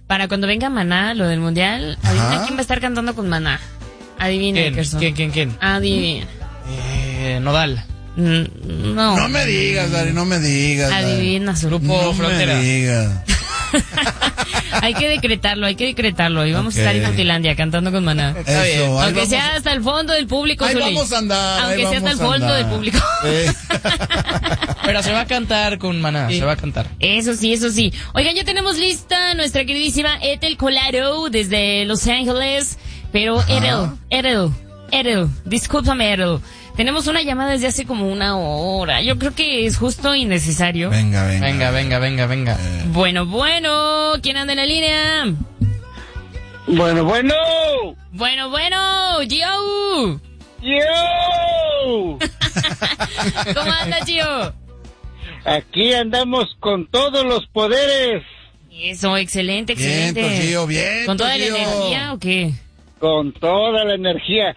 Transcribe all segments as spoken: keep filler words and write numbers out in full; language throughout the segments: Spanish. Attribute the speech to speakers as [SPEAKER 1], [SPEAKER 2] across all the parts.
[SPEAKER 1] para cuando venga Maná, lo del mundial, adivina
[SPEAKER 2] Ajá.
[SPEAKER 1] quién va a estar cantando con Maná. Adivina,
[SPEAKER 3] ¿Quién?
[SPEAKER 1] Kerson.
[SPEAKER 3] ¿Quién, quién, quién?
[SPEAKER 1] Adivina.
[SPEAKER 3] Eh, Nodal.
[SPEAKER 1] Mm, No.
[SPEAKER 2] No me digas, Dari, no me digas. Dari.
[SPEAKER 1] Adivina su
[SPEAKER 3] Grupo
[SPEAKER 2] No
[SPEAKER 3] Frontera.
[SPEAKER 2] me digas.
[SPEAKER 1] Hay que decretarlo, hay que decretarlo. Y vamos
[SPEAKER 2] Ok.
[SPEAKER 1] a estar en Utilandia cantando con Maná.
[SPEAKER 3] Está bien.
[SPEAKER 2] Eso, ahí
[SPEAKER 1] Aunque
[SPEAKER 2] vamos,
[SPEAKER 1] sea hasta el fondo del público,
[SPEAKER 2] ahí
[SPEAKER 1] Zuli.
[SPEAKER 2] vamos a andar.
[SPEAKER 1] Aunque
[SPEAKER 2] ahí
[SPEAKER 1] sea hasta el
[SPEAKER 2] vamos a
[SPEAKER 1] fondo del
[SPEAKER 2] andar.
[SPEAKER 1] público.
[SPEAKER 2] Sí.
[SPEAKER 3] Pero se va a cantar con Maná,
[SPEAKER 1] Sí.
[SPEAKER 3] se va a cantar.
[SPEAKER 1] Eso sí, eso sí. Oigan, ya tenemos lista nuestra queridísima Ethel Colaro desde Los Ángeles. Pero Ethel, Ethel, Ethel, discúlpame, Ethel. Tenemos una llamada desde hace como una hora. Yo creo que es justo y necesario.
[SPEAKER 2] Venga, venga.
[SPEAKER 3] Venga, venga, venga, venga.
[SPEAKER 2] Eh,
[SPEAKER 1] Bueno, bueno, ¿quién anda en la línea?
[SPEAKER 4] Bueno, bueno.
[SPEAKER 1] Bueno, bueno, Gio.
[SPEAKER 4] Yo.
[SPEAKER 1] ¿Cómo anda, Gio?
[SPEAKER 4] Aquí andamos con todos los poderes,
[SPEAKER 1] Eso, excelente,
[SPEAKER 2] Bien,
[SPEAKER 1] excelente.
[SPEAKER 2] Gio, bien.
[SPEAKER 1] ¿Con toda la
[SPEAKER 2] Gio.
[SPEAKER 1] energía o qué?
[SPEAKER 4] con toda la energía.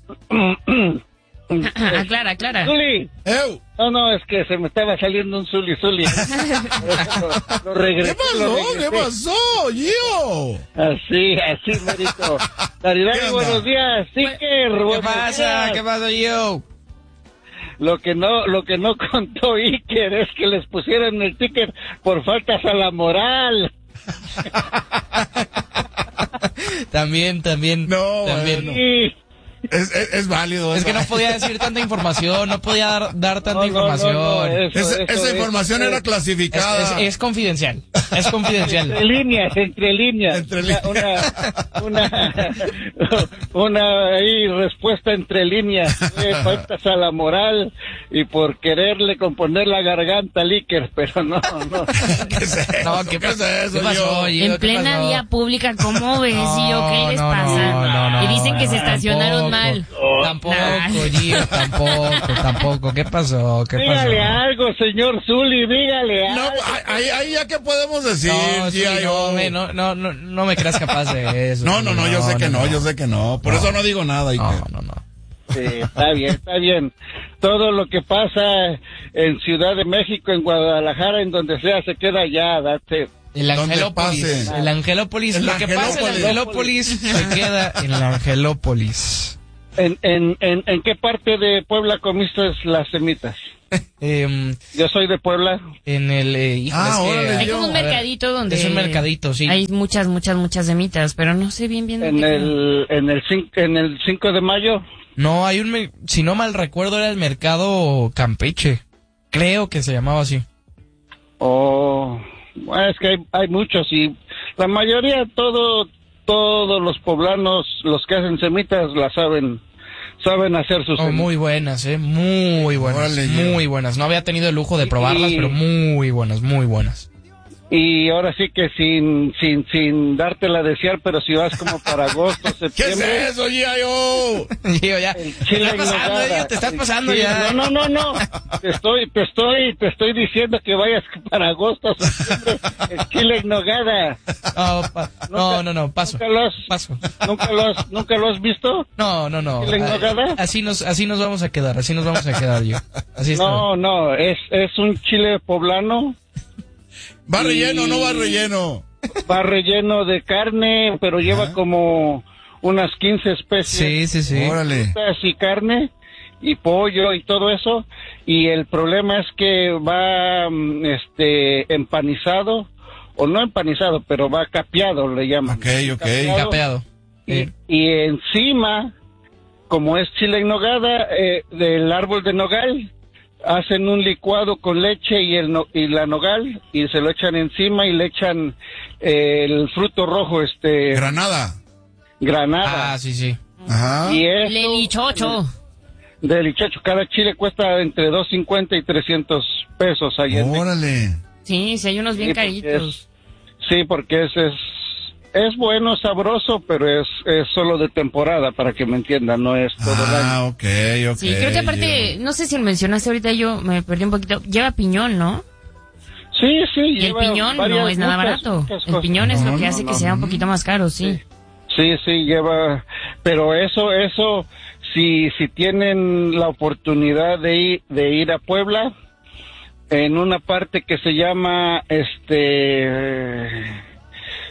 [SPEAKER 1] Aclara, aclara.
[SPEAKER 4] Zuli.
[SPEAKER 2] ¡Ew!
[SPEAKER 4] No, no, es que se me estaba saliendo un Zuli, Zuli. lo, lo regresé,
[SPEAKER 2] ¿Qué
[SPEAKER 4] lo
[SPEAKER 2] pasó? ¿Qué
[SPEAKER 4] regresé.
[SPEAKER 2] pasó, Gio?
[SPEAKER 4] Así, así, Marito. Daridad,
[SPEAKER 2] ¿Qué onda?
[SPEAKER 4] buenos días. Siker,
[SPEAKER 3] ¿Qué
[SPEAKER 4] buenos
[SPEAKER 3] pasa?
[SPEAKER 4] días.
[SPEAKER 3] ¿Qué pasa, yo?
[SPEAKER 4] Lo que no, lo que no contó Iker es que les pusieron el ticket por faltas a la moral.
[SPEAKER 3] También, también.
[SPEAKER 2] No,
[SPEAKER 3] también.
[SPEAKER 2] bueno.
[SPEAKER 4] Sí.
[SPEAKER 2] Es, es, es válido.
[SPEAKER 3] Es que no
[SPEAKER 2] válido.
[SPEAKER 3] podía decir tanta información, no podía dar, dar tanta
[SPEAKER 4] No, no,
[SPEAKER 3] información.
[SPEAKER 4] no, no, eso,
[SPEAKER 2] Esa,
[SPEAKER 4] eso
[SPEAKER 2] esa
[SPEAKER 4] es-
[SPEAKER 2] información
[SPEAKER 4] es-
[SPEAKER 2] era
[SPEAKER 3] Es,
[SPEAKER 2] clasificada.
[SPEAKER 3] es- es confidencial, es confidencial.
[SPEAKER 4] Entre líneas, entre líneas.
[SPEAKER 2] Entre
[SPEAKER 4] una, una, una, una ahí respuesta entre líneas. Eh, faltas a la moral y por quererle componer la garganta al Iker, pero no, no.
[SPEAKER 2] ¿Qué es eso?
[SPEAKER 3] No, ¿qué,
[SPEAKER 2] ¿Qué es eso,
[SPEAKER 3] ¿Qué pasó,
[SPEAKER 2] Gio?
[SPEAKER 3] Gio?
[SPEAKER 1] En
[SPEAKER 3] ¿Qué
[SPEAKER 1] plena
[SPEAKER 3] pasó?
[SPEAKER 1] vía pública, ¿cómo ves,
[SPEAKER 3] No,
[SPEAKER 1] Gio? ¿Qué les
[SPEAKER 3] no,
[SPEAKER 1] pasa?
[SPEAKER 3] no, no, no,
[SPEAKER 1] y dicen que se
[SPEAKER 3] no,
[SPEAKER 1] estacionaron
[SPEAKER 3] tampoco.
[SPEAKER 1] mal.
[SPEAKER 3] Tampoco,
[SPEAKER 1] Nah.
[SPEAKER 3] Gio, tampoco, tampoco. ¿Qué pasó? ¿Qué
[SPEAKER 4] Dígale
[SPEAKER 3] pasó?
[SPEAKER 4] algo, señor Zuli, dígale
[SPEAKER 2] No,
[SPEAKER 4] algo.
[SPEAKER 2] ahí, ahí ya que podemos decir,
[SPEAKER 3] No, sí,
[SPEAKER 2] Gio.
[SPEAKER 3] no, me- no, no, no, no me creas capaz de eso.
[SPEAKER 2] No, no, no, yo sé que no, yo sé que no. Por eso no digo nada.
[SPEAKER 3] No,
[SPEAKER 2] Iker.
[SPEAKER 3] no, no.
[SPEAKER 4] Sí, está bien, está bien. Todo lo que pasa en Ciudad de México, en Guadalajara, en donde sea, se queda allá, date.
[SPEAKER 3] El
[SPEAKER 2] Donde
[SPEAKER 3] Angelópolis.
[SPEAKER 2] pase.
[SPEAKER 3] El Angelópolis.
[SPEAKER 2] El
[SPEAKER 3] Lo que pasa en el
[SPEAKER 2] Angelópolis.
[SPEAKER 3] Angelópolis se queda en el Angelópolis.
[SPEAKER 4] ¿En, en, en, ¿En qué parte de Puebla comiste las semitas?
[SPEAKER 3] Eh,
[SPEAKER 4] Yo soy de Puebla.
[SPEAKER 3] en el... Eh, híjole,
[SPEAKER 2] Ah,
[SPEAKER 3] es que-
[SPEAKER 2] órale,
[SPEAKER 1] Hay
[SPEAKER 2] Gio.
[SPEAKER 1] como un
[SPEAKER 3] a ver,
[SPEAKER 1] mercadito donde...
[SPEAKER 3] es un mercadito, sí.
[SPEAKER 1] Hay muchas, muchas, muchas semitas, pero no sé bien, bien... de
[SPEAKER 4] En
[SPEAKER 1] qué-
[SPEAKER 4] el, en el, cin- en el cinco de mayo.
[SPEAKER 3] No, hay un... mer- Si no mal recuerdo, era el mercado Campeche. Creo que se llamaba así.
[SPEAKER 4] Oh, bueno, es que hay, hay muchos y la mayoría, todo, todos los poblanos, los que hacen semitas, la saben, saben hacer sus
[SPEAKER 3] Oh,
[SPEAKER 4] semitas.
[SPEAKER 3] muy buenas, eh. Muy buenas.
[SPEAKER 2] Órale, Gio.
[SPEAKER 3] muy buenas. No había tenido el lujo de probarlas,
[SPEAKER 4] Sí.
[SPEAKER 3] pero muy buenas, muy buenas.
[SPEAKER 4] Y ahora sí que sin, sin, sin dártela a desear, pero si vas como para agosto,
[SPEAKER 2] ¿Qué es
[SPEAKER 4] septiembre.
[SPEAKER 2] eso, Gio?
[SPEAKER 3] Gio, ya. Te
[SPEAKER 4] Chile
[SPEAKER 3] estás
[SPEAKER 4] en
[SPEAKER 3] pasando,
[SPEAKER 4] nogada.
[SPEAKER 3] Gio, te estás pasando
[SPEAKER 4] Sí,
[SPEAKER 3] ya.
[SPEAKER 4] No, no, no, no. Te estoy, te estoy, te estoy diciendo que vayas para agosto, septiembre, el chile en nogada.
[SPEAKER 3] No, pa- no, no, no, paso.
[SPEAKER 4] ¿Nunca lo has,
[SPEAKER 3] Paso.
[SPEAKER 4] nunca lo has, nunca lo has visto?
[SPEAKER 3] No, no, no.
[SPEAKER 4] ¿Chile en nogada?
[SPEAKER 3] Así nos, así nos vamos a quedar, así nos vamos a quedar, yo. Así está.
[SPEAKER 4] No, no, es, es un chile poblano.
[SPEAKER 2] ¿Va relleno o no va relleno?
[SPEAKER 4] Va relleno de carne, pero lleva como unas quince especies.
[SPEAKER 3] Sí, sí, sí.
[SPEAKER 2] Órale.
[SPEAKER 4] Frutas y carne y pollo y todo eso. Y el problema es que va mm, este empanizado, o no empanizado, pero va capeado, le llaman.
[SPEAKER 2] Ok, ok.
[SPEAKER 3] Capeado.
[SPEAKER 4] Y,
[SPEAKER 3] Sí.
[SPEAKER 4] y encima, como es chile en nogada, eh, del árbol de nogal, hacen un licuado con leche y el no- y la nogal y se lo echan encima y le echan eh, el fruto rojo, este
[SPEAKER 2] Granada.
[SPEAKER 4] granada.
[SPEAKER 3] Ah, sí, sí.
[SPEAKER 2] Ajá.
[SPEAKER 4] Y eso,
[SPEAKER 1] Lelichocho.
[SPEAKER 4] del Ichacho, cada chile cuesta entre doscientos cincuenta y trescientos pesos allá en México.
[SPEAKER 2] Órale.
[SPEAKER 1] Sí, sí, hay unos bien
[SPEAKER 4] Sí, porque
[SPEAKER 1] caritos.
[SPEAKER 4] es- Sí, porque es, es, es bueno, sabroso, pero es, es solo de temporada, para que me entiendan, no es todo el año.
[SPEAKER 2] Ah, ok, ok.
[SPEAKER 1] Sí, creo que aparte,
[SPEAKER 2] Gio.
[SPEAKER 1] no sé si lo mencionaste ahorita, yo me perdí un poquito. Lleva piñón, ¿no?
[SPEAKER 4] Sí, sí.
[SPEAKER 1] Y el
[SPEAKER 4] lleva
[SPEAKER 1] piñón no
[SPEAKER 4] varias-
[SPEAKER 1] es nada
[SPEAKER 4] muchas-
[SPEAKER 1] barato.
[SPEAKER 4] muchas
[SPEAKER 1] El
[SPEAKER 4] cosas.
[SPEAKER 1] piñón es
[SPEAKER 2] No,
[SPEAKER 1] lo que
[SPEAKER 2] no,
[SPEAKER 1] hace que
[SPEAKER 2] no,
[SPEAKER 1] sea un
[SPEAKER 2] no.
[SPEAKER 1] poquito más caro, sí.
[SPEAKER 4] Sí, sí, lleva, pero eso, eso, si, si tienen la oportunidad de ir, de ir a Puebla, en una parte que se llama, este,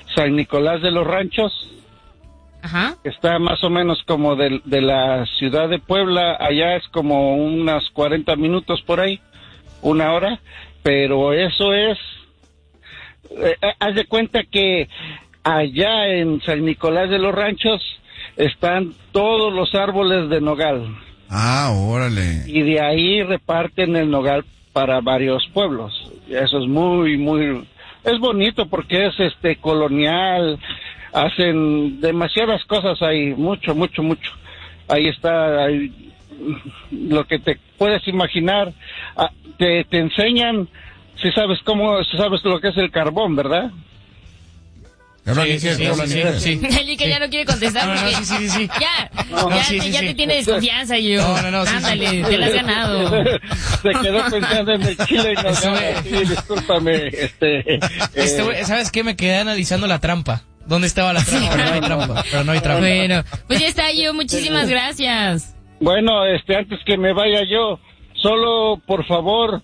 [SPEAKER 4] San Nicolás de los Ranchos.
[SPEAKER 1] Ajá.
[SPEAKER 4] Está más o menos como de, de la ciudad de Puebla, allá es como unos cuarenta minutos por ahí, una hora, pero eso es, eh, haz de cuenta que allá en San Nicolás de los Ranchos están todos los árboles de nogal.
[SPEAKER 2] Ah, órale.
[SPEAKER 4] Y de ahí reparten el nogal para varios pueblos. Eso es muy, muy, es bonito porque es este colonial. Hacen demasiadas cosas ahí, mucho, mucho, mucho. Ahí está ahí, lo que te puedes imaginar. Ah, te, te enseñan, si sabes cómo, si sabes lo que es el carbón, ¿verdad?
[SPEAKER 3] Sí, sí, sí, sí, sí, sí.
[SPEAKER 1] El que ya no quiere contestar
[SPEAKER 3] No, no,
[SPEAKER 1] porque
[SPEAKER 3] sí, sí, sí, sí.
[SPEAKER 1] ya,
[SPEAKER 3] No,
[SPEAKER 1] ya,
[SPEAKER 3] sí,
[SPEAKER 1] te,
[SPEAKER 3] sí,
[SPEAKER 1] ya
[SPEAKER 3] sí.
[SPEAKER 1] te tiene desconfianza y yo.
[SPEAKER 3] No, no, no, sí, sí.
[SPEAKER 1] Ándale, te la has ganado.
[SPEAKER 4] Se quedó pensando en el chile y no,
[SPEAKER 3] Eso es.
[SPEAKER 4] sí, discúlpame, este,
[SPEAKER 3] Este
[SPEAKER 4] eh,
[SPEAKER 3] güey, ¿sabes qué? Me quedé analizando la trampa. ¿Dónde estaba la trampa? Pero no hay trampa. Pero no hay trampa.
[SPEAKER 1] Bueno, pues ya está yo, muchísimas gracias.
[SPEAKER 4] bueno, este, antes que me vaya yo, solo por favor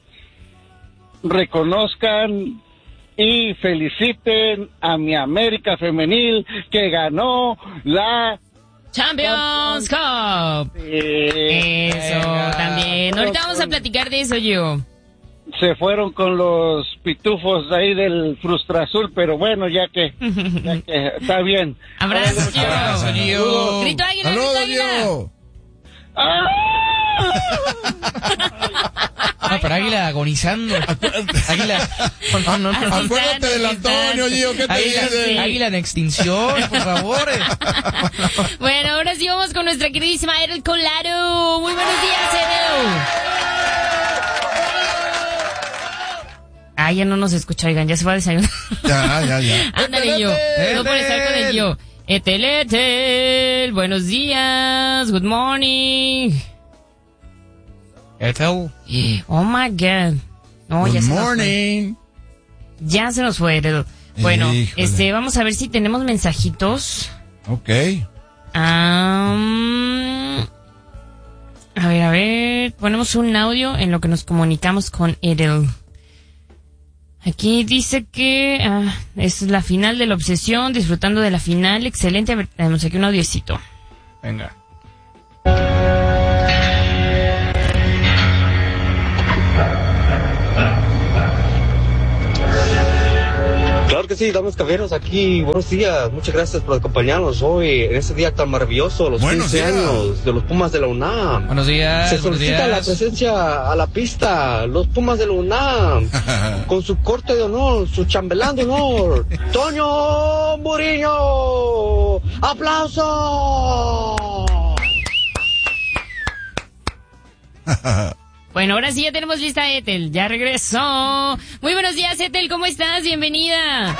[SPEAKER 4] reconozcan y feliciten a mi América Femenil que ganó la
[SPEAKER 1] Champions Cup.
[SPEAKER 4] eh,
[SPEAKER 1] Eso,
[SPEAKER 3] Venga.
[SPEAKER 1] también. Ahorita vamos a platicar de eso, yo.
[SPEAKER 4] se fueron con los pitufos ahí del Frustra Azul, pero bueno, ya que, ya que está bien.
[SPEAKER 1] Abrazo, Gio.
[SPEAKER 3] Abrazo, Gio.
[SPEAKER 1] Grito águila, grito
[SPEAKER 2] ¡Saludos,
[SPEAKER 1] águila.
[SPEAKER 2] Diego!
[SPEAKER 4] ¡Ah!
[SPEAKER 3] No, pero Águila agonizando. Águila. No, no, no.
[SPEAKER 1] Así
[SPEAKER 2] Acuérdate
[SPEAKER 1] están,
[SPEAKER 2] del
[SPEAKER 1] así
[SPEAKER 2] Antonio,
[SPEAKER 1] están.
[SPEAKER 2] Gio, ¿qué te
[SPEAKER 3] Águila,
[SPEAKER 2] dice?
[SPEAKER 3] Águila en extinción, por favor.
[SPEAKER 1] Bueno, ahora sí vamos con nuestra queridísima Edel Colaro. Muy buenos días, Edel. Ah, ya no nos escucha, oigan, ya se va a desayunar.
[SPEAKER 2] Ya, ya, ya.
[SPEAKER 1] Ándale, yo. No por estar con el yo. Etel, Etel, buenos días, good morning.
[SPEAKER 3] Ethel.
[SPEAKER 1] Oh my God. No, ya
[SPEAKER 2] Good
[SPEAKER 1] se nos fue.
[SPEAKER 2] morning.
[SPEAKER 1] Ya se nos fue, Edel. Bueno,
[SPEAKER 2] Híjole.
[SPEAKER 1] este, vamos a ver si tenemos mensajitos.
[SPEAKER 2] Ok.
[SPEAKER 1] Am, a ver, a ver. Ponemos un audio en lo que nos comunicamos con Edel. Aquí dice que ah, es la final de la obsesión, disfrutando de la final. Excelente. A ver, tenemos aquí un audiocito.
[SPEAKER 3] Venga.
[SPEAKER 5] Claro que sí, damas caballeros, aquí, buenos días, muchas gracias por acompañarnos hoy en este día tan maravilloso, los
[SPEAKER 2] Buenos
[SPEAKER 5] quince
[SPEAKER 2] días.
[SPEAKER 5] años de los Pumas de la UNAM.
[SPEAKER 3] Buenos días,
[SPEAKER 5] Se
[SPEAKER 3] buenos
[SPEAKER 5] solicita la
[SPEAKER 3] días.
[SPEAKER 5] presencia a la pista, los Pumas de la UNAM, con su corte de honor, su chambelán de honor, Toño Murillo, ¡aplausos!
[SPEAKER 1] Bueno, ahora sí ya tenemos lista a Ethel. Ya regresó. Muy buenos días, Ethel. ¿Cómo estás? Bienvenida.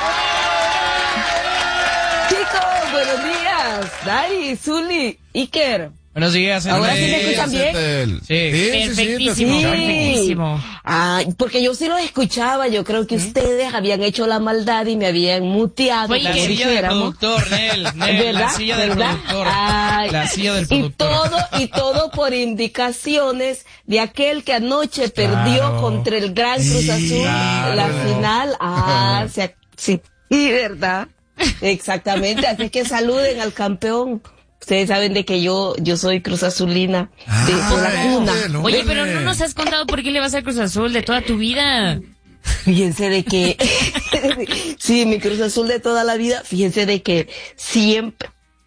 [SPEAKER 6] Chicos, buenos días. Dari, Zuli, Iker.
[SPEAKER 3] Buenos días,
[SPEAKER 6] Ahora sí
[SPEAKER 3] Ethel.
[SPEAKER 6] se escuchan bien.
[SPEAKER 2] Etel.
[SPEAKER 3] Sí.
[SPEAKER 2] Sí, sí, sí, te
[SPEAKER 1] Perfectísimo,
[SPEAKER 2] escuchamos.
[SPEAKER 1] perfectísimo.
[SPEAKER 6] Ay, porque yo sí los escuchaba. Yo creo que ustedes habían hecho la maldad y me habían muteado.
[SPEAKER 1] Fue
[SPEAKER 3] La
[SPEAKER 1] Iker.
[SPEAKER 3] silla del
[SPEAKER 6] dijéramos.
[SPEAKER 3] productor, Nel, Nel,
[SPEAKER 6] ¿Verdad?
[SPEAKER 3] la silla del
[SPEAKER 6] ¿Verdad?
[SPEAKER 3] productor.
[SPEAKER 6] Ay,
[SPEAKER 3] La silla del
[SPEAKER 6] y
[SPEAKER 3] productor.
[SPEAKER 6] todo, y todo por indicaciones de aquel que anoche perdió
[SPEAKER 3] Claro.
[SPEAKER 6] contra el Gran Cruz
[SPEAKER 2] Sí,
[SPEAKER 6] Azul
[SPEAKER 2] claro.
[SPEAKER 6] la final. Ah, se- sí, sí, ¿verdad? Exactamente, así que saluden al campeón. Ustedes saben de que yo, yo soy Cruz Azulina,
[SPEAKER 2] Ah,
[SPEAKER 6] de por la cuna.
[SPEAKER 2] Etel,
[SPEAKER 1] Oye,
[SPEAKER 2] órale.
[SPEAKER 1] pero no nos has contado por qué le vas a Cruz Azul de toda tu vida.
[SPEAKER 6] Fíjense de que, sí, mi Cruz Azul de toda la vida, fíjense de que siempre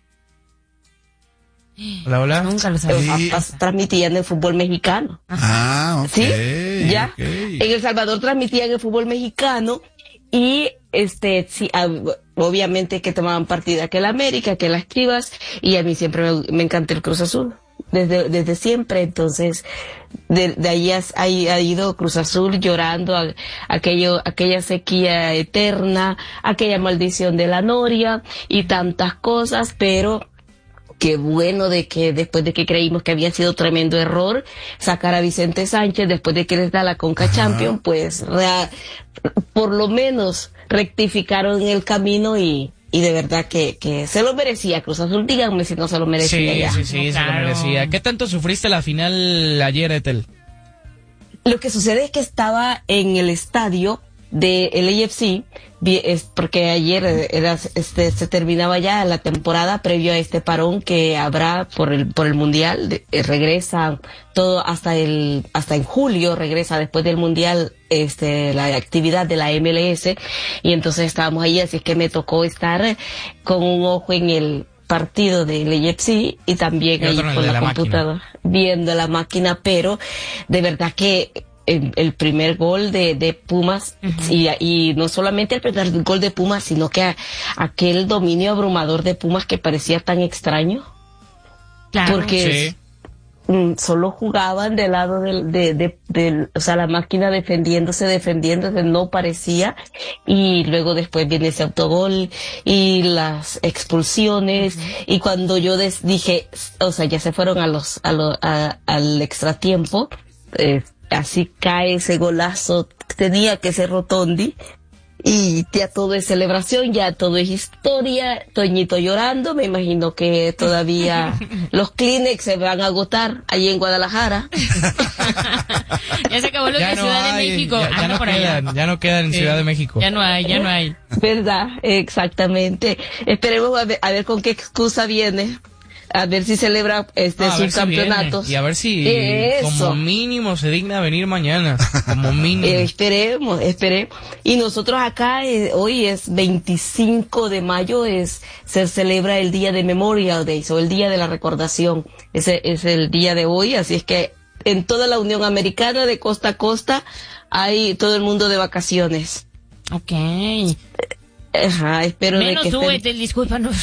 [SPEAKER 3] Hola, hola.
[SPEAKER 1] Nunca lo sabía.
[SPEAKER 2] Sí.
[SPEAKER 6] a- a- transmitían el fútbol mexicano.
[SPEAKER 2] Ah, ok.
[SPEAKER 6] ¿Sí? ¿Ya?
[SPEAKER 2] ok.
[SPEAKER 6] En El Salvador transmitían el fútbol mexicano y, este, sí, ah, obviamente que tomaban partida que el América, que las Chivas, y a mí siempre me, me encanta el Cruz Azul. Desde, desde siempre, entonces, de, de ahí has- ha, ha ido Cruz Azul llorando a, aquello, aquella sequía eterna, aquella maldición de la Noria y tantas cosas, pero qué bueno de que después de que creímos que había sido tremendo error sacar a Vicente Sánchez después de que les da la Conca Champions, pues rea- por lo menos rectificaron el camino y, y de verdad que, que se lo merecía Cruz Azul. Díganme si no se lo merecía
[SPEAKER 3] Sí,
[SPEAKER 6] ya.
[SPEAKER 3] sí, sí, se lo
[SPEAKER 1] Claro.
[SPEAKER 3] merecía. ¿Qué tanto sufriste la final ayer, Ethel?
[SPEAKER 6] Lo que sucede es que estaba en el estadio del A F C, es porque ayer era, este, se terminaba ya la temporada previo a este parón que habrá por el por el mundial. De, eh, regresa todo hasta el hasta en julio, regresa después del mundial este la actividad de la M L S, y entonces estábamos ahí, así es que me tocó estar con un ojo en el partido del A F C y también
[SPEAKER 3] y
[SPEAKER 6] ahí con la, la computadora viendo la máquina, pero de verdad que El, el primer gol de, de Pumas, uh-huh. y, y no solamente el primer gol de Pumas, sino que a, aquel dominio abrumador de Pumas que parecía tan extraño.
[SPEAKER 1] Claro.
[SPEAKER 6] Porque
[SPEAKER 3] sí.
[SPEAKER 6] mm, solo jugaban del lado del, de, de, del, o sea, la máquina defendiéndose, defendiéndose, no parecía, y luego después viene ese autogol y las expulsiones, uh-huh. y cuando yo des, dije, o sea, ya se fueron a los, a lo, a, al extratiempo, eh, así cae ese golazo, tenía que ser Rotondi, y ya todo es celebración, ya todo es historia, Toñito llorando, me imagino que todavía los Kleenex se van a agotar ahí en Guadalajara.
[SPEAKER 1] Ya se acabó lo
[SPEAKER 3] ya
[SPEAKER 1] de
[SPEAKER 3] no
[SPEAKER 1] Ciudad
[SPEAKER 3] hay,
[SPEAKER 1] de México.
[SPEAKER 3] Ya, ya, no
[SPEAKER 1] por allá.
[SPEAKER 3] quedan, ya no quedan en
[SPEAKER 1] sí.
[SPEAKER 3] Ciudad de México.
[SPEAKER 1] Ya no hay, ya no hay.
[SPEAKER 6] ¿Verdad? Exactamente. Esperemos a ver, a ver con qué excusa viene. A ver si celebra este
[SPEAKER 3] no,
[SPEAKER 6] sus campeonatos.
[SPEAKER 3] Si y a ver si
[SPEAKER 6] Eso.
[SPEAKER 3] como mínimo se digna venir mañana. Como mínimo.
[SPEAKER 6] Eh, esperemos, esperemos. Y nosotros acá, eh, hoy es veinticinco de mayo, es se celebra el día de Memorial Day, o el día de la recordación. Ese es el día de hoy, así es que en toda la Unión Americana, de costa a costa, hay todo el mundo de vacaciones.
[SPEAKER 1] Ok.
[SPEAKER 6] Ajá, espero
[SPEAKER 1] Menos
[SPEAKER 6] de que
[SPEAKER 1] tú,
[SPEAKER 6] estén...
[SPEAKER 1] Ethel, discúlpanos.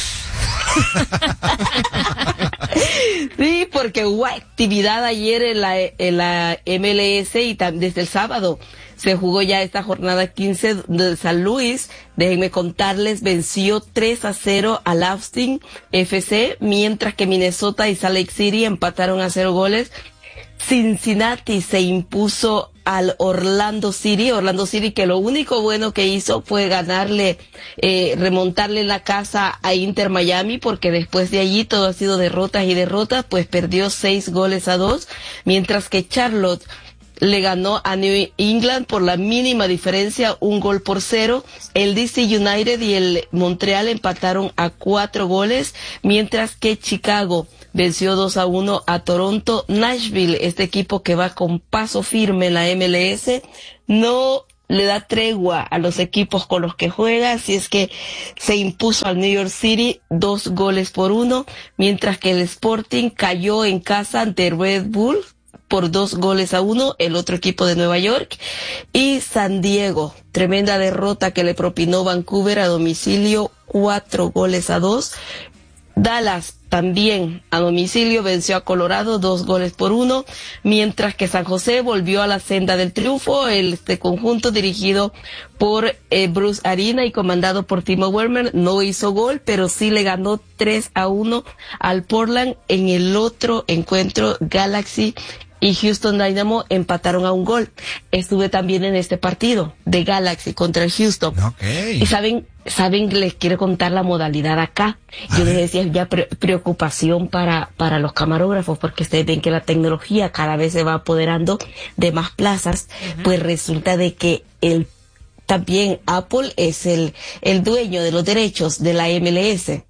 [SPEAKER 6] Sí, porque hubo actividad ayer en la, en la M L S y tam, desde el sábado se jugó ya esta jornada quince de San Luis. Déjenme contarles, venció tres a cero al Austin F C, mientras que Minnesota y Salt Lake City empataron a cero goles. Cincinnati se impuso al Orlando City, Orlando City que lo único bueno que hizo fue ganarle, eh, remontarle la casa a Inter Miami, porque después de allí todo ha sido derrotas y derrotas, pues perdió seis goles a dos, mientras que Charlotte le ganó a New England por la mínima diferencia, un gol por cero. El D C United y el Montreal empataron a cuatro goles, mientras que Chicago venció dos a uno a Toronto. Nashville, este equipo que va con paso firme en la M L S, no le da tregua a los equipos con los que juega, así es que se impuso al New York City dos goles por uno, mientras que el Sporting cayó en casa ante Red Bull por dos goles a uno, el otro equipo de Nueva York. Y San Diego, tremenda derrota que le propinó Vancouver a domicilio, cuatro goles a dos. Dallas también a domicilio venció a Colorado dos goles por uno, mientras que San José volvió a la senda del triunfo. Este conjunto dirigido por eh, Bruce Arena y comandado por Timo Werner no hizo gol, pero sí le ganó tres a uno al Portland. En el otro encuentro, Galaxy y Houston Dynamo empataron a un gol. Estuve también en este partido de Galaxy contra el Houston.
[SPEAKER 2] Okay.
[SPEAKER 6] Y saben, saben, les quiero contar la modalidad acá. Yo les decía ya pre preocupación para, para los camarógrafos, porque ustedes ven que la tecnología cada vez se va apoderando de más plazas. Uh-huh. Pues resulta de que el, también Apple es el, el dueño de los derechos de la M L S.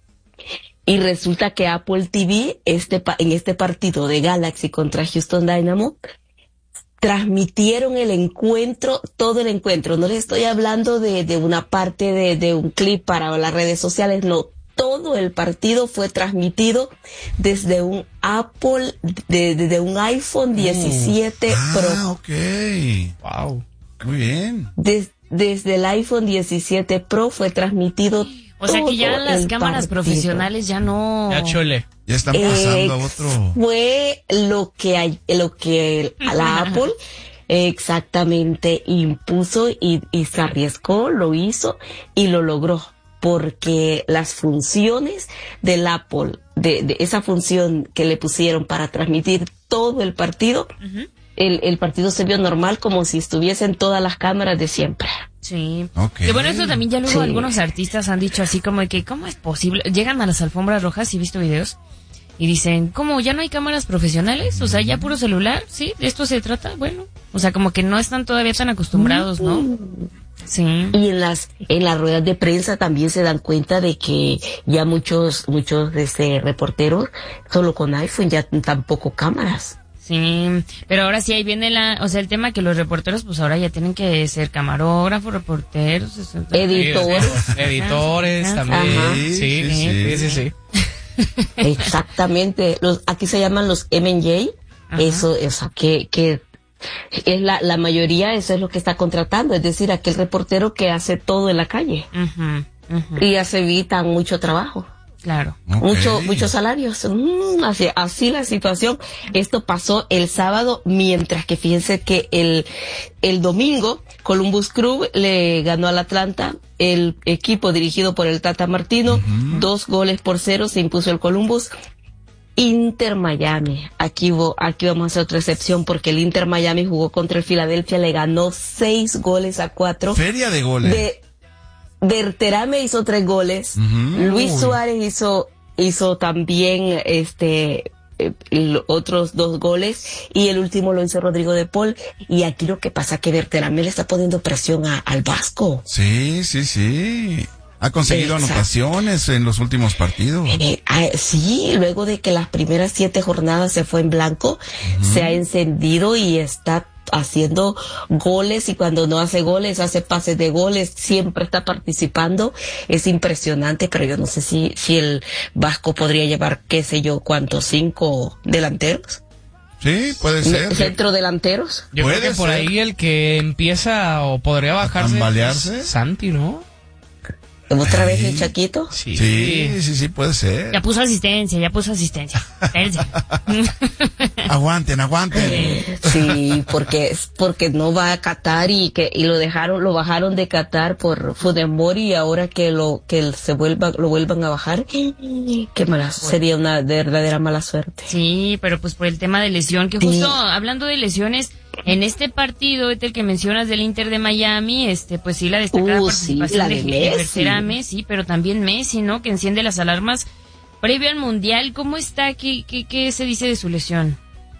[SPEAKER 6] Y resulta que Apple T V, este, en este partido de Galaxy contra Houston Dynamo, transmitieron el encuentro, todo el encuentro. No les estoy hablando de, de una parte de, de un clip para las redes sociales, no. Todo el partido fue transmitido desde un Apple, de, desde un iPhone diecisiete
[SPEAKER 2] ah,
[SPEAKER 6] Pro.
[SPEAKER 2] Ah, ok. Wow. Muy bien.
[SPEAKER 6] Des, desde el iPhone diecisiete Pro fue transmitido.
[SPEAKER 1] O sea que ya las cámaras partido. profesionales ya no...
[SPEAKER 3] Ya chole.
[SPEAKER 2] Ya están pasando a otro...
[SPEAKER 6] Fue lo que hay, lo que la Apple exactamente impuso y, y se arriesgó, lo hizo y lo logró. Porque las funciones del Apple, de, de esa función que le pusieron para transmitir todo el partido, uh-huh. el, el partido se vio normal, como si estuviesen todas las cámaras de siempre.
[SPEAKER 1] Sí.
[SPEAKER 2] Okay.
[SPEAKER 1] Que bueno, esto también ya luego
[SPEAKER 6] sí.
[SPEAKER 1] algunos artistas han dicho así como de que, ¿cómo es posible? Llegan a las alfombras rojas, ¿y he visto videos? Y dicen, ¿cómo? ¿Ya no hay cámaras profesionales? O sea, ¿ya puro celular? ¿Sí? ¿De esto se trata? Bueno, o sea, como que no están todavía tan acostumbrados, ¿no? Sí.
[SPEAKER 6] Y en las en las ruedas de prensa también se dan cuenta de que ya muchos muchos este, reporteros solo con iPhone, ya tampoco cámaras.
[SPEAKER 1] Sí, pero ahora sí ahí viene la, o sea, el tema que los reporteros pues ahora ya tienen que ser camarógrafos, reporteros,
[SPEAKER 6] editores,
[SPEAKER 3] editores también.
[SPEAKER 6] Ajá.
[SPEAKER 3] Sí, sí, sí, sí, sí, sí.
[SPEAKER 6] Exactamente. Los aquí se llaman los M and J. Eso, eso que que es la la mayoría, eso es lo que está contratando, es decir, aquel reportero que hace todo en la calle.
[SPEAKER 1] Uh-huh, uh-huh.
[SPEAKER 6] Y ya se evitan mucho trabajo.
[SPEAKER 1] Claro.
[SPEAKER 2] Okay.
[SPEAKER 6] Mucho, muchos salarios. Mm, así, así la situación. Esto pasó el sábado, mientras que fíjense que el, el domingo Columbus Crew le ganó al Atlanta, el equipo dirigido por el Tata Martino, uh-huh. dos goles por cero se impuso el Columbus. Inter Miami, aquí, aquí vamos a hacer otra excepción porque el Inter Miami jugó contra el Philadelphia, le ganó seis goles a cuatro.
[SPEAKER 2] Feria de goles.
[SPEAKER 6] De, Berterame hizo tres goles, uh-huh. Luis Suárez hizo hizo también este eh, otros dos goles y el último lo hizo Rodrigo de Paul. Y aquí lo que pasa es que Berterame le está poniendo presión a, al Vasco.
[SPEAKER 2] Sí, sí, sí. Ha conseguido Exacto. anotaciones en los últimos partidos.
[SPEAKER 6] Eh, eh, sí, luego de que las primeras siete jornadas se fue en blanco, uh-huh. se ha encendido y está haciendo goles, y cuando no hace goles, hace pases de goles, siempre está participando. Es impresionante, pero yo no sé si, si el Vasco podría llevar, qué sé yo, cuántos, cinco delanteros.
[SPEAKER 2] Sí, puede ser.
[SPEAKER 6] Centro delanteros.
[SPEAKER 3] Yo creo que por ser. Ahí el que empieza o podría bajarse.
[SPEAKER 2] ¿Tambalearse?
[SPEAKER 3] Santi, ¿no?
[SPEAKER 6] ¿Otra
[SPEAKER 2] Ay.
[SPEAKER 6] vez el Chaquito?
[SPEAKER 2] Sí. sí, sí, sí, puede ser.
[SPEAKER 1] Ya puso asistencia, ya puso asistencia.
[SPEAKER 2] aguanten, aguanten.
[SPEAKER 6] Sí, porque porque no va a Qatar y que y lo dejaron, lo bajaron de Qatar por Fudemori, y ahora que lo que se vuelva lo vuelvan a bajar, qué mala, sería una verdadera mala suerte.
[SPEAKER 1] Sí, pero pues por el tema de lesión, que justo sí. hablando de lesiones, en este partido, este el que mencionas del Inter de Miami, este, pues sí, la destacada
[SPEAKER 6] uh,
[SPEAKER 1] participación
[SPEAKER 6] sí, la de,
[SPEAKER 1] de,
[SPEAKER 6] de
[SPEAKER 1] Berterame, sí, pero también Messi, ¿no? Que enciende las alarmas previo al Mundial. ¿Cómo está? ¿Qué, qué, qué se dice de su lesión?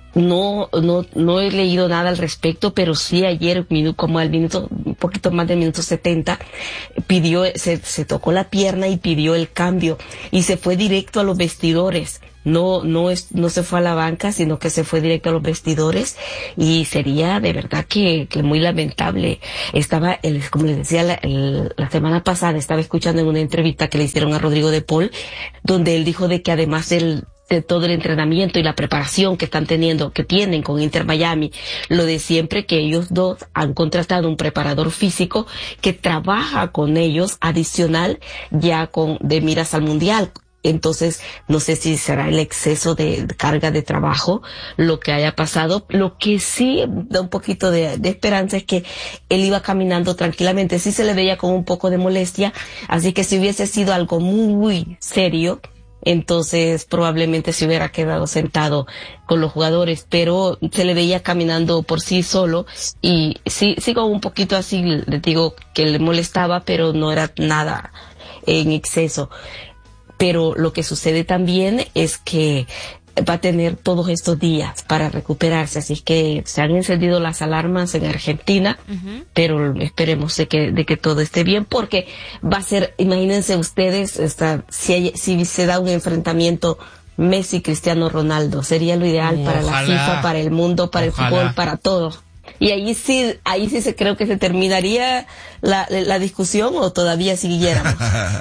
[SPEAKER 6] No, no, no he leído nada al respecto, pero sí ayer, como al minuto, un poquito más del minuto setenta, pidió, se, se tocó la pierna y pidió el cambio, y se fue directo a los vestidores. No, no es, no se fue a la banca, sino que se fue directo a los vestidores, y sería de verdad que, que muy lamentable. Estaba, el, como les decía, la, el, la semana pasada estaba escuchando en una entrevista que le hicieron a Rodrigo de Paul, donde él dijo de que además del, de todo el entrenamiento y la preparación que están teniendo, que tienen con Inter Miami, lo de siempre, que ellos dos han contratado un preparador físico que trabaja con ellos adicional ya con, de miras al Mundial. Entonces, no sé si será el exceso de carga de trabajo lo que haya pasado. Lo que sí da un poquito de, de esperanza es que él iba caminando tranquilamente. Sí se le veía con un poco de molestia, así que si hubiese sido algo muy serio, entonces probablemente se hubiera quedado sentado con los jugadores, pero se le veía caminando por sí solo, y sí, sí con un poquito así, les digo que le molestaba, pero no era nada en exceso. Pero lo que sucede también es que va a tener todos estos días para recuperarse, así que se han encendido las alarmas en Argentina, uh-huh. pero esperemos de que de que todo esté bien, porque va a ser, imagínense ustedes, esta, si, hay, si se da un enfrentamiento Messi Cristiano Ronaldo, sería lo ideal Ojalá. para la FIFA, para el mundo, para Ojalá. el fútbol, para todo. Y ahí sí, ahí sí se creo que se terminaría la, la discusión, o todavía siguiéramos.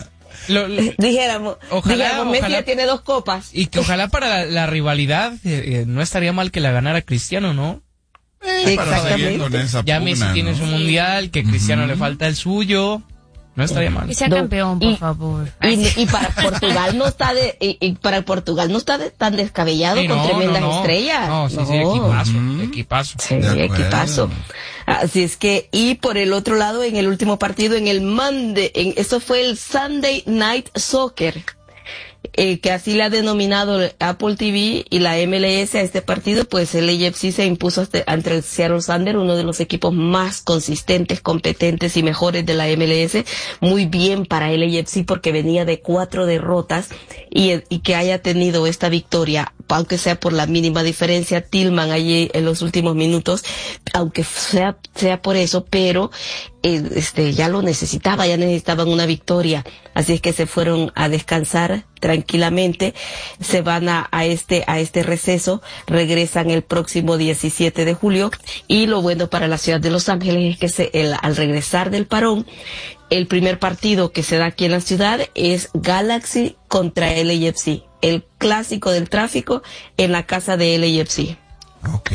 [SPEAKER 6] Lo, lo, dijéramos, ojalá, dijéramos Messi ojalá, ya tiene dos copas.
[SPEAKER 3] Y que ojalá para la, la rivalidad eh, eh, no estaría mal que la ganara Cristiano, ¿no?
[SPEAKER 2] Eh, Exactamente.
[SPEAKER 3] Ya
[SPEAKER 2] pugna,
[SPEAKER 3] Messi tiene
[SPEAKER 2] ¿no?
[SPEAKER 3] su mundial, que Cristiano uh-huh. le falta el suyo. No estaría mal.
[SPEAKER 1] Que sea no, campeón, por
[SPEAKER 6] y,
[SPEAKER 1] favor.
[SPEAKER 6] Y, y para Portugal no está de, y, y para Portugal no está de, tan descabellado sí, con no, tremendas
[SPEAKER 3] no, no.
[SPEAKER 6] estrellas.
[SPEAKER 3] No, sí, no. sí, equipazo, uh-huh. equipazo.
[SPEAKER 6] Sí, equipazo. Así es que, y por el otro lado, en el último partido, en el Monday, en, eso fue el Sunday Night Soccer. eh, que así le ha denominado Apple T V y la M L S a este partido, pues el A F C se impuso hasta, ante el Seattle Sounders, uno de los equipos más consistentes, competentes y mejores de la M L S. Muy bien para el A F C porque venía de cuatro derrotas y, y que haya tenido esta victoria, aunque sea por la mínima diferencia, Tillman allí en los últimos minutos, aunque sea, sea por eso, pero eh, este ya lo necesitaba, ya necesitaban una victoria, así es que se fueron a descansar tranquilamente, se van a, a este a este receso, regresan el próximo diecisiete de julio, y lo bueno para la ciudad de Los Ángeles es que se, el, al regresar del parón, el primer partido que se da aquí en la ciudad es Galaxy contra el A F C, el clásico del tráfico en la casa de L A F C.
[SPEAKER 2] Ok.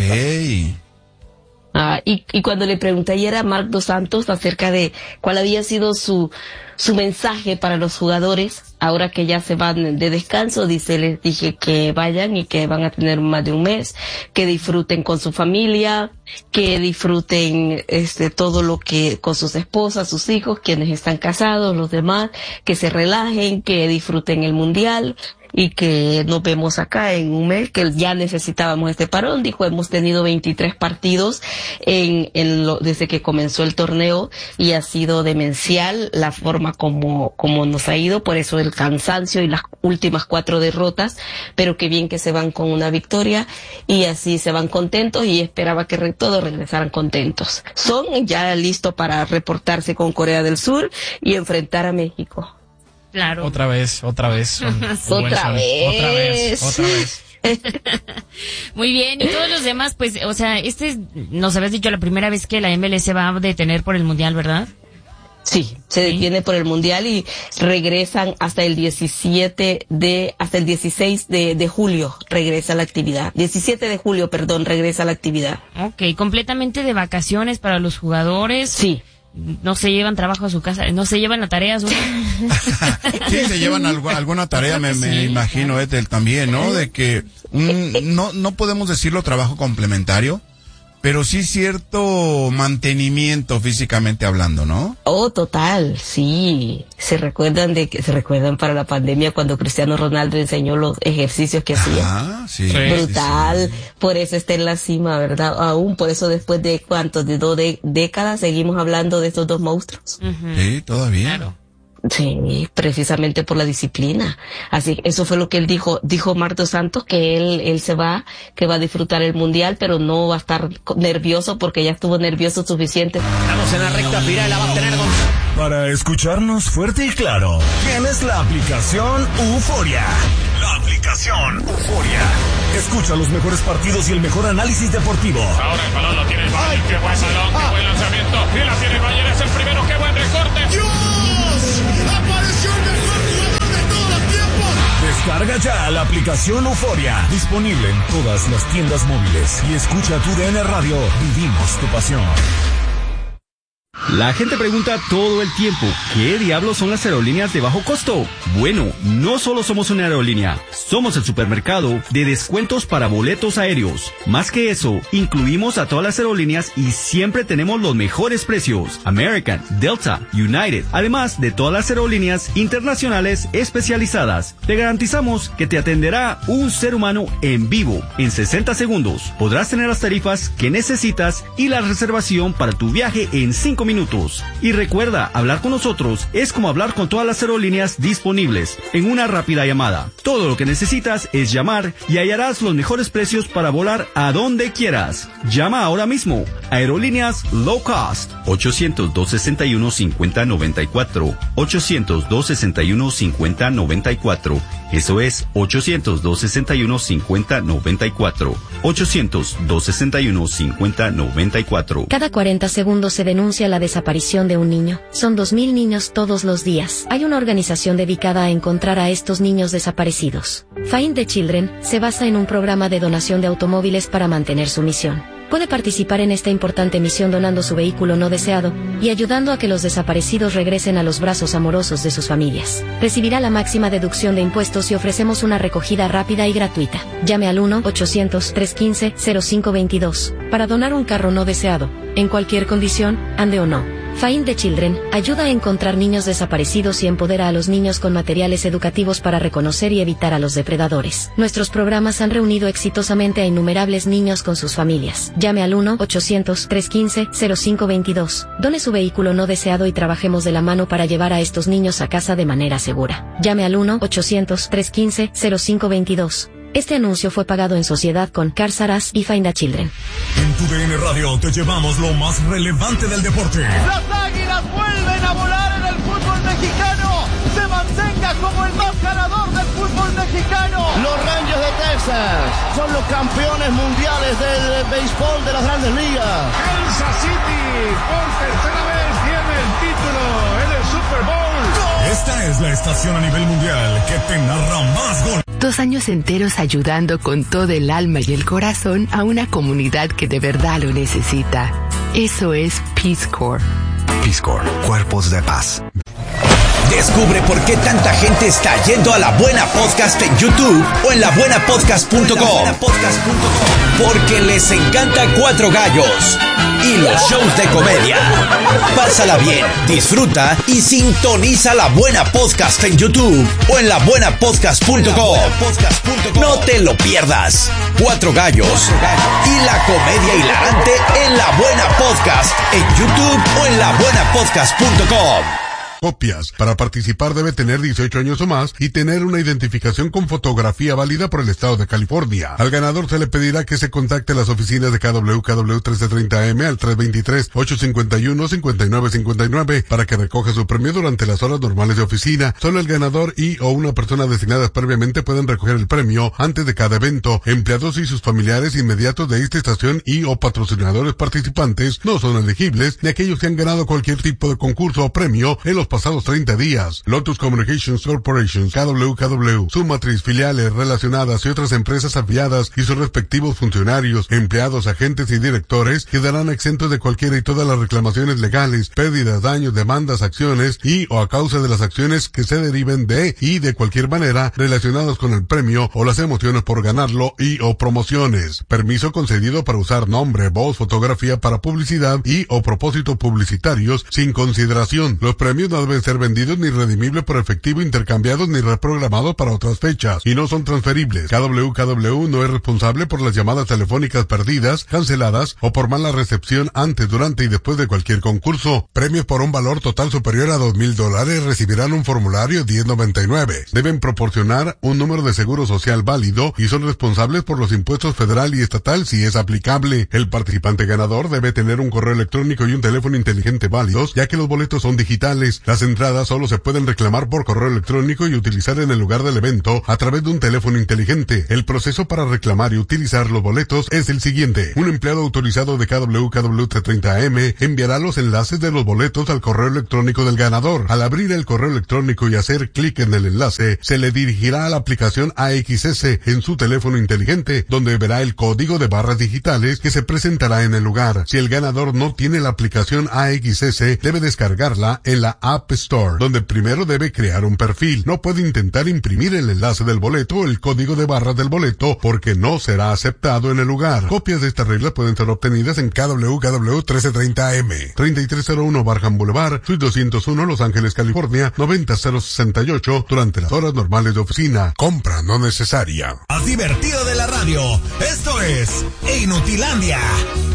[SPEAKER 6] Ah, y, y cuando le pregunté ayer a Marc Dos Santos acerca de cuál había sido su, su mensaje para los jugadores, ahora que ya se van de descanso, dice, les dije que vayan y que van a tener más de un mes, que disfruten con su familia, que disfruten este todo lo que, con sus esposas, sus hijos, quienes están casados, los demás, que se relajen, que disfruten el mundial, y que nos vemos acá en un mes, que ya necesitábamos este parón. Dijo, hemos tenido veintitrés partidos en, en lo, desde que comenzó el torneo y ha sido demencial la forma como, como nos ha ido, por eso el cansancio y las últimas cuatro derrotas, pero qué bien que se van con una victoria y así se van contentos, y esperaba que re, todos regresaran contentos. Son ya listos para reportarse con Corea del Sur y enfrentar a México.
[SPEAKER 1] Claro.
[SPEAKER 3] Otra vez, otra vez. Un, un
[SPEAKER 6] otra, vez.
[SPEAKER 3] otra vez. Otra vez.
[SPEAKER 1] Muy bien, y todos los demás, pues, o sea, este es, nos habías dicho la primera vez que la M L S va a detener por el Mundial, ¿verdad?
[SPEAKER 6] Sí, se detiene por el Mundial y regresan hasta el diecisiete de, hasta el dieciséis de, de julio regresa la actividad. diecisiete de julio, perdón, regresa la actividad.
[SPEAKER 1] Ok, completamente de vacaciones para los jugadores.
[SPEAKER 6] Sí.
[SPEAKER 1] No se llevan trabajo a su casa, no se llevan la tarea a su
[SPEAKER 2] Sí, se llevan algo, alguna tarea, me, me
[SPEAKER 1] Sí,
[SPEAKER 2] imagino,
[SPEAKER 1] claro.
[SPEAKER 2] Ethel, también, ¿no? De que un, no, no podemos decirlo trabajo complementario, pero sí cierto mantenimiento físicamente hablando, ¿no?
[SPEAKER 6] Oh, total, sí. Se recuerdan de que se recuerdan para la pandemia cuando Cristiano Ronaldo enseñó los ejercicios que hacía.
[SPEAKER 2] Ah, sí.
[SPEAKER 3] Sí.
[SPEAKER 6] Brutal,
[SPEAKER 2] sí, sí.
[SPEAKER 6] por eso está en la cima, ¿verdad? Aún por eso después de cuántos, de dos de, décadas seguimos hablando de estos dos monstruos.
[SPEAKER 1] Ujú.
[SPEAKER 2] Sí, todavía.
[SPEAKER 1] Claro.
[SPEAKER 6] Sí, precisamente por la disciplina. Así, eso fue lo que él dijo. Dijo Marc Dos Santos que él, él se va, que va a disfrutar el mundial, pero no va a estar nervioso porque ya estuvo nervioso suficiente.
[SPEAKER 7] Estamos en la recta final, la va a tener con...
[SPEAKER 8] Para escucharnos fuerte y claro, tienes la aplicación Euforia. La aplicación Euforia. Escucha los mejores partidos y el mejor análisis deportivo.
[SPEAKER 9] Ahora el balón lo tiene el Bayern. Qué buen balón, qué buen lanzamiento. Y la tiene el Bayern, es el primero. Qué buen recorte.
[SPEAKER 8] ¡Dios! ¡Apareció el mejor jugador de todos los tiempos! Descarga ya la aplicación Euforia. Disponible en todas las tiendas móviles. Y escucha tu D N Radio. Vivimos tu pasión.
[SPEAKER 10] La gente pregunta todo el tiempo, ¿qué diablos son las aerolíneas de bajo costo? Bueno, no solo somos una aerolínea, somos el supermercado de descuentos para boletos aéreos. Más que eso, incluimos a todas las aerolíneas y siempre tenemos los mejores precios. American, Delta, United, además de todas las aerolíneas internacionales especializadas. Te garantizamos que te atenderá un ser humano en vivo en sesenta segundos. Podrás tener las tarifas que necesitas y la reservación para tu viaje en cinco minutos. Y recuerda, hablar con nosotros es como hablar con todas las aerolíneas disponibles en una rápida llamada. Todo lo que necesitas es llamar y hallarás los mejores precios para volar a donde quieras. Llama ahora mismo. Aerolíneas Low Cost. ochocientos, dos sesenta y uno, cincuenta noventa y cuatro. ochocientos, dos sesenta y uno, cincuenta noventa y cuatro. Eso es ochocientos, dos sesenta y uno, cincuenta noventa y cuatro. ochocientos, dos sesenta y uno, cincuenta noventa y cuatro.
[SPEAKER 11] Cada cuarenta segundos se denuncia la desaparición de un niño. Son dos mil niños todos los días. Hay una organización dedicada a encontrar a estos niños desaparecidos. Find the Children se basa en un programa de donación de automóviles para mantener su misión. Puede participar en esta importante misión donando su vehículo no deseado y ayudando a que los desaparecidos regresen a los brazos amorosos de sus familias. Recibirá la máxima deducción de impuestos y ofrecemos una recogida rápida y gratuita. Llame al uno ochocientos, trescientos quince, cero cinco veintidós para donar un carro no deseado, en cualquier condición, ande o no. Find the Children ayuda a encontrar niños desaparecidos y empodera a los niños con materiales educativos para reconocer y evitar a los depredadores. Nuestros programas han reunido exitosamente a innumerables niños con sus familias. Llame al uno ochocientos, trescientos quince, cero cinco veintidós. Done su vehículo no deseado y trabajemos de la mano para llevar a estos niños a casa de manera segura. Llame al uno ochocientos, trescientos quince, cero cinco veintidós. Este anuncio fue pagado en sociedad con Cars R Us y Find a Children.
[SPEAKER 8] En tu D N Radio te llevamos lo más relevante del deporte.
[SPEAKER 12] Las Águilas vuelven a volar en el fútbol mexicano. Se mantenga como el más ganador del fútbol mexicano.
[SPEAKER 5] Los Rangers de Texas son los campeones mundiales del béisbol de las Grandes Ligas.
[SPEAKER 9] Kansas City por tercera vez tiene el título en el Super Bowl.
[SPEAKER 8] Esta es la estación a nivel mundial que te narra más goles.
[SPEAKER 13] Dos años enteros ayudando con todo el alma y el corazón a una comunidad que de verdad lo necesita. Eso es Peace Corps.
[SPEAKER 14] Peace Corps, Cuerpos de Paz.
[SPEAKER 15] Descubre por qué tanta gente está yendo a La Buena Podcast en YouTube o en la buena podcast punto com. Porque les encanta Cuatro Gallos y los shows de comedia. Pásala bien, disfruta y sintoniza La Buena Podcast en YouTube o en la buena podcast punto com. No te lo pierdas. Cuatro Gallos y la comedia hilarante en La Buena Podcast en YouTube o en la buena podcast punto com.
[SPEAKER 16] Copias. Para participar debe tener dieciocho años o más y tener una identificación con fotografía válida por el estado de California. Al ganador se le pedirá que se contacte a las oficinas de K W K W trece treinta A M al tres dos tres, ocho cinco uno, cinco nueve cinco nueve para que recoja su premio durante las horas normales de oficina. Solo el ganador y o una persona designadas previamente pueden recoger el premio antes de cada evento. Empleados y sus familiares inmediatos de esta estación y o patrocinadores participantes no son elegibles, ni aquellos que han ganado cualquier tipo de concurso o premio en los pasados treinta días. Lotus Communications Corporation, K W K W, su matriz, filiales relacionadas y otras empresas afiliadas y sus respectivos funcionarios, empleados, agentes y directores quedarán exentos de cualquiera y todas las reclamaciones legales, pérdidas, daños, demandas, acciones y o a causa de las acciones que se deriven de y de cualquier manera relacionadas con el premio o las emociones por ganarlo y o promociones. Permiso concedido para usar nombre, voz, fotografía para publicidad y o propósitos publicitarios sin consideración. Los premios no deben ser vendidos ni redimibles por efectivo, intercambiados ni reprogramados para otras fechas y no son transferibles. K W K W no es responsable por las llamadas telefónicas perdidas, canceladas o por mala recepción antes, durante y después de cualquier concurso. Premios por un valor total superior a dos mil dólares recibirán un formulario diez noventa y nueve. Deben proporcionar un número de seguro social válido y son responsables por los impuestos federal y estatal si es aplicable. El participante ganador debe tener un correo electrónico y un teléfono inteligente válidos, ya que los boletos son digitales. Las entradas solo se pueden reclamar por correo electrónico y utilizar en el lugar del evento a través de un teléfono inteligente. El proceso para reclamar y utilizar los boletos es el siguiente. Un empleado autorizado de K W K W treinta A M enviará los enlaces de los boletos al correo electrónico del ganador. Al abrir el correo electrónico y hacer clic en el enlace, se le dirigirá a la aplicación A X S en su teléfono inteligente, donde verá el código de barras digitales que se presentará en el lugar. Si el ganador no tiene la aplicación A X S, debe descargarla en la App Store, donde primero debe crear un perfil. No puede intentar imprimir el enlace del boleto o el código de barras del boleto porque no será aceptado en el lugar. Copias de esta regla pueden ser obtenidas en K W K W trece treinta A M, treinta y tres cero uno Barham Boulevard, Suite doscientos uno, Los Ángeles, California, noventa cero sesenta y ocho durante las horas normales de oficina. Compra no necesaria.
[SPEAKER 8] Más divertido de la radio. Esto es Inutilandia.